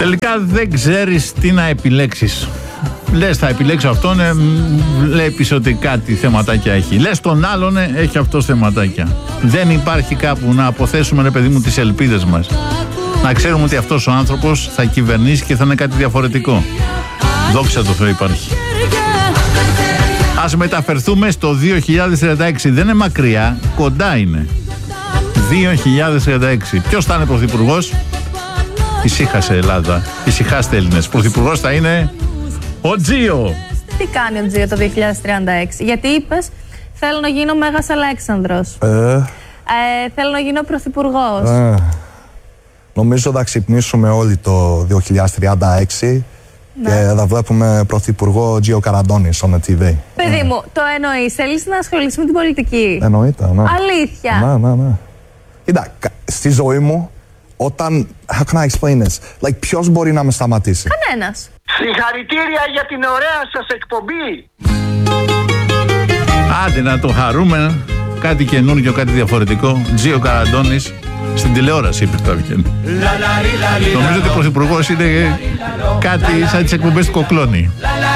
Τελικά δεν ξέρεις τι να επιλέξεις. Λες θα επιλέξω αυτόν, βλέπεις ότι κάτι θεματάκια έχει. Λες τον άλλον, έχει αυτό θεματάκια. Δεν υπάρχει κάπου να αποθέσουμε, ρε παιδί μου, τις ελπίδες μας. Να ξέρουμε ότι αυτός ο άνθρωπος θα κυβερνήσει και θα είναι κάτι διαφορετικό. Δόξα τω Θεώ υπάρχει. Ας μεταφερθούμε στο 2036. Δεν είναι μακριά, κοντά είναι. 2036. Ποιος θα είναι πρωθυπουργός? Ησύχασε Ελλάδα. Ησυχάστε Έλληνες. Πρωθυπουργός θα είναι ο Τζίο. Τι κάνει ο Τζίο το 2036? Γιατί είπες θέλω να γίνω Μέγας Αλέξανδρος. Θέλω να γίνω πρωθυπουργός. Νομίζω θα ξυπνήσουμε όλοι το 2036 και θα βλέπουμε πρωθυπουργό Τζίο Καραντώνη στο TV. Παιδί μου, το εννοείς? Θέλεις να ασχοληθείς με την πολιτική? Εννοείται, ναι. Αλήθεια? Ναι. Κοίτα, στη ζωή μου, όταν. How can I explain this? Like, ποιος μπορεί να με σταματήσει? Κανένας. Συγχαρητήρια για την ωραία σας εκπομπή. Άντε να το χαρούμε. Κάτι καινούργιο, κάτι διαφορετικό. Τζίο Καραντώνης. Στην τηλεόραση είπε το βγαίνει. Νομίζω ότι ο πρωθυπουργός είναι κάτι σαν τις εκπομπές του Κοκλώνη.